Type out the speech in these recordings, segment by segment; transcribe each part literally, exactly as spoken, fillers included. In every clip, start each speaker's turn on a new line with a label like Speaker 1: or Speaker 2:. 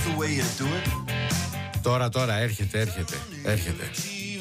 Speaker 1: Τώρα, τώρα, έρχεται, έρχεται, έρχεται.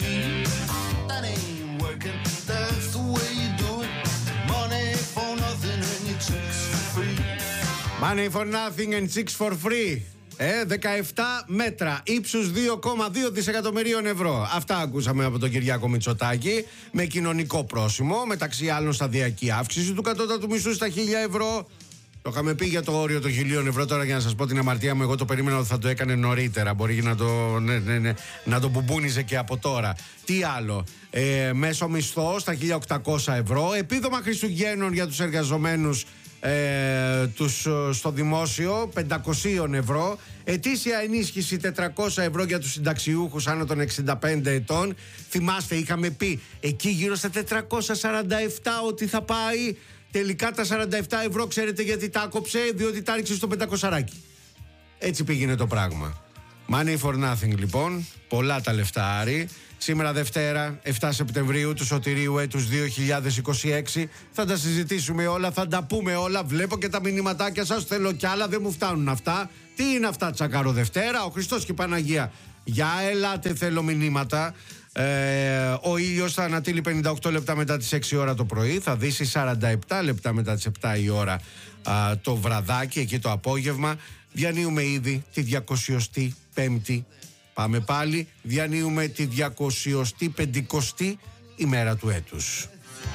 Speaker 1: Money for nothing and chicks for free. Ε, δεκαεπτά μέτρα, ύψους δύο κόμμα δύο δισεκατομμυρίων ευρώ. Αυτά ακούσαμε από τον Κυριάκο Μητσοτάκη, με κοινωνικό πρόσημο, μεταξύ άλλων σταδιακή αύξηση του κατώτατου μισθού στα χίλια ευρώ. Το είχαμε πει για το όριο των χιλίων ευρώ. Τώρα για να σας πω την αμαρτία μου, εγώ το περίμενα ότι θα το έκανε νωρίτερα. Μπορεί να το, ναι, ναι, ναι, να το μπουμπούνιζε και από τώρα. Τι άλλο, ε, μέσο μισθό στα χίλια οκτακόσια ευρώ, επίδομα Χριστουγέννων για τους εργαζομένους ε, τους, στο δημόσιο πεντακόσια ευρώ, ετήσια ενίσχυση τετρακόσια ευρώ για τους συνταξιούχους άνω των εξήντα πέντε ετών. Θυμάστε, είχαμε πει εκεί γύρω στα τετρακόσια σαράντα επτά ότι θα πάει. Τελικά τα σαράντα επτά ευρώ, ξέρετε γιατί τα άκοψε? Διότι τα ρίξε στο πεντακόσιαράκι. Έτσι πήγαινε το πράγμα. Money for nothing λοιπόν. Πολλά τα λεφτά, Άρη. Σήμερα Δευτέρα, επτά Σεπτεμβρίου του σωτηρίου έτους δύο χιλιάδες είκοσι έξι. Θα τα συζητήσουμε όλα, θα τα πούμε όλα. Βλέπω και τα μηνυματάκια σας. Θέλω κι άλλα, δεν μου φτάνουν αυτά. Τι είναι αυτά, Τσακάρο Δευτέρα? Ο Χριστός και η Παναγία. Για ελάτε, θέλω μηνύματα. Ε, ο ήλιος θα ανατείλει πενήντα οκτώ λεπτά μετά τις έξι ώρα το πρωί, θα δύσει σαράντα επτά λεπτά μετά τις επτά η ώρα α, το βραδάκι, εκεί το απόγευμα. Διανύουμε ήδη τη διακοσιοστή πέμπτη. Πάμε πάλι, διανύουμε τη διακοσιοστή πεντηκοστή ημέρα του έτους.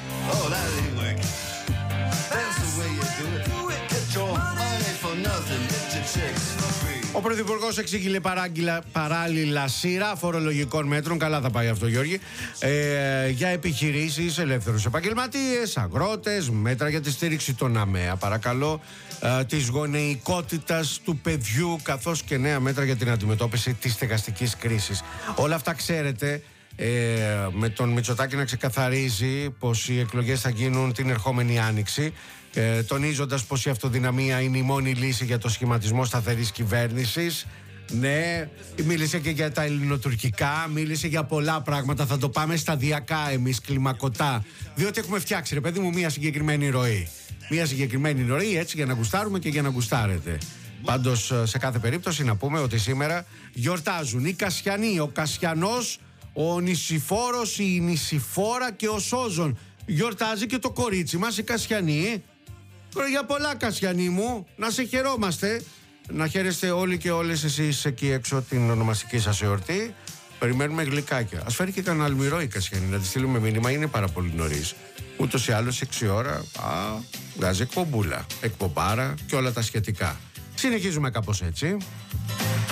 Speaker 1: Ο Πρωθυπουργός εξήγηλε παράλληλα σειρά φορολογικών μέτρων. Καλά θα πάει αυτό, Γιώργη. Ε, για επιχειρήσεις, ελεύθερους επαγγελματίες, αγρότες, μέτρα για τη στήριξη των ΑΜΕΑ, παρακαλώ, ε, της γονεϊκότητας του παιδιού, καθώς και νέα μέτρα για την αντιμετώπιση της στεγαστικής κρίσης. Όλα αυτά, ξέρετε, ε, με τον Μητσοτάκη να ξεκαθαρίζει πως οι εκλογές θα γίνουν την ερχόμενη άνοιξη. Ε, τονίζοντας πως η αυτοδυναμία είναι η μόνη λύση για το σχηματισμό σταθερής κυβέρνησης. Ναι, μίλησε και για τα ελληνοτουρκικά, μίλησε για πολλά πράγματα. Θα το πάμε σταδιακά εμείς, κλιμακωτά. Διότι έχουμε φτιάξει, ρε παιδί μου, μια συγκεκριμένη ροή. Μια συγκεκριμένη ροή, έτσι, για να γουστάρουμε και για να γουστάρετε. Πάντως, σε κάθε περίπτωση, να πούμε ότι σήμερα γιορτάζουν οι Κασιανοί, ο Κασιανός, ο Νησιφόρος, η Νησιφόρα και ο Σόζον. Γιορτάζει και το κορίτσι μας, η Κασιανή. Για πολλά, Κασιανή μου, να σε χαιρόμαστε. Να χαίρεστε όλοι και όλες εσείς εκεί έξω την ονομαστική σας εορτή. Περιμένουμε γλυκάκια. Ας φέρει και κανένα αλμυρό η Κασιανή, να τη στείλουμε μήνυμα. Είναι πάρα πολύ νωρίς. Ούτως ή άλλως έξι ώρα α, βγάζει εκπομπούλα, εκπομπάρα και όλα τα σχετικά. Συνεχίζουμε κάπως έτσι.